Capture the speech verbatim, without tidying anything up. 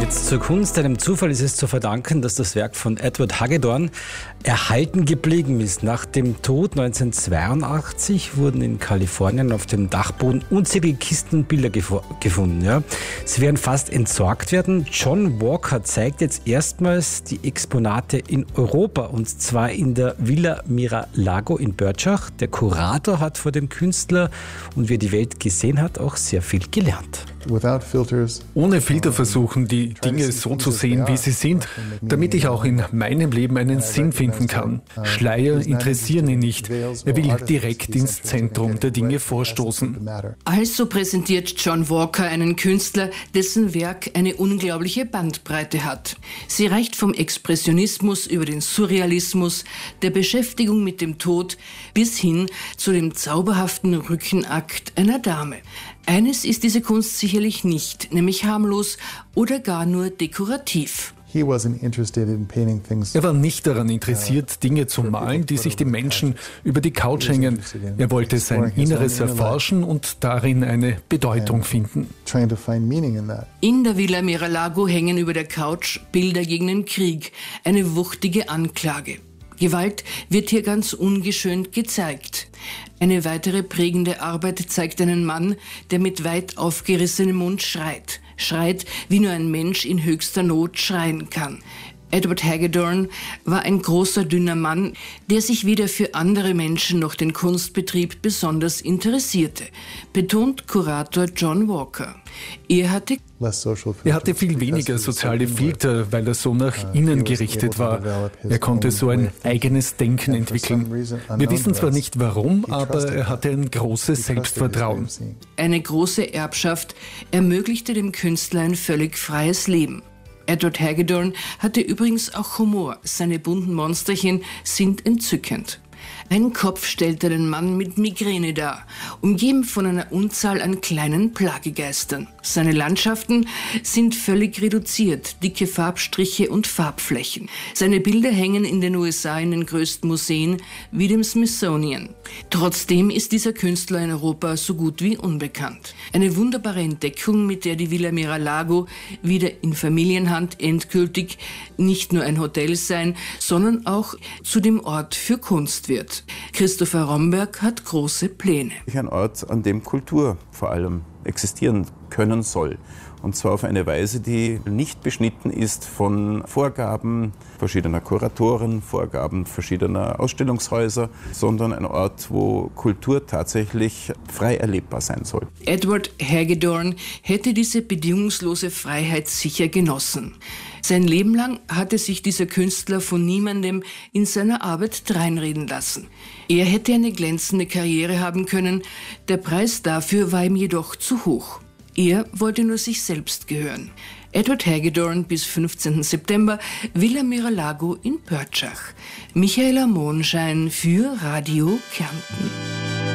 Jetzt zur Kunst. Einem Zufall ist es zu verdanken, dass das Werk von Edward Hagedorn erhalten geblieben ist. Nach dem Tod neunzehnhundertzweiundachtzig wurden in Kalifornien auf dem Dachboden unzählige Kisten und Bilder gef- gefunden. Ja. Sie werden fast entsorgt werden. John Walker zeigt jetzt erstmals die Exponate in Europa, und zwar in der Villa Mir-a-Lago in Birchach. Der Kurator hat vor dem Künstler und wie er die Welt gesehen hat, auch sehr viel gelernt. Ohne Filter versuchen, die Dinge so zu sehen, wie sie sind, damit ich auch in meinem Leben einen Sinn finden kann. Schleier interessieren ihn nicht. Er will direkt ins Zentrum der Dinge vorstoßen. Also präsentiert John Walker einen Künstler, dessen Werk eine unglaubliche Bandbreite hat. Sie reicht vom Expressionismus über den Surrealismus, der Beschäftigung mit dem Tod bis hin zu dem zauberhaften Rückenakt einer Dame. Eines ist diese Kunst sicherlich nicht, nämlich harmlos oder gar nur dekorativ. Er war nicht daran interessiert, Dinge zu malen, die sich die Menschen über die Couch hängen. Er wollte sein Inneres erforschen und darin eine Bedeutung finden. In der Villa Mir-a-Lago hängen über der Couch Bilder gegen den Krieg, eine wuchtige Anklage. Gewalt wird hier ganz ungeschönt gezeigt. Eine weitere prägende Arbeit zeigt einen Mann, der mit weit aufgerissenem Mund schreit. Schreit, wie nur ein Mensch in höchster Not schreien kann. Edward Hagedorn war ein großer, dünner Mann, der sich weder für andere Menschen noch den Kunstbetrieb besonders interessierte, betont Kurator John Walker. Er hatte Er hatte viel weniger soziale Filter, weil er so nach innen gerichtet war. Er konnte so ein eigenes Denken entwickeln. Wir wissen zwar nicht warum, aber er hatte ein großes Selbstvertrauen. Eine große Erbschaft ermöglichte dem Künstler ein völlig freies Leben. Edward Hagedorn hatte übrigens auch Humor. Seine bunten Monsterchen sind entzückend. Ein Kopf stellt einen Mann mit Migräne dar, umgeben von einer Unzahl an kleinen Plagegeistern. Seine Landschaften sind völlig reduziert, dicke Farbstriche und Farbflächen. Seine Bilder hängen in den U S A in den größten Museen wie dem Smithsonian. Trotzdem ist dieser Künstler in Europa so gut wie unbekannt. Eine wunderbare Entdeckung, mit der die Villa Mir-a-Lago wieder in Familienhand endgültig nicht nur ein Hotel sein, sondern auch zu dem Ort für Kunst wird. Christopher Romberg hat große Pläne. Ein Ort, an dem Kultur vor allem existieren können soll. Und zwar auf eine Weise, die nicht beschnitten ist von Vorgaben verschiedener Kuratoren, Vorgaben verschiedener Ausstellungshäuser, sondern ein Ort, wo Kultur tatsächlich frei erlebbar sein soll. Edward Hagedorn hätte diese bedingungslose Freiheit sicher genossen. Sein Leben lang hatte sich dieser Künstler von niemandem in seiner Arbeit dreinreden lassen. Er hätte eine glänzende Karriere haben können, der Preis dafür war ihm jedoch zu hoch. Er wollte nur sich selbst gehören. Edward Hagedorn bis fünfzehnten September, Villa Mir-a-Lago in Birchach. Michaela Monschein für Radio Kärnten.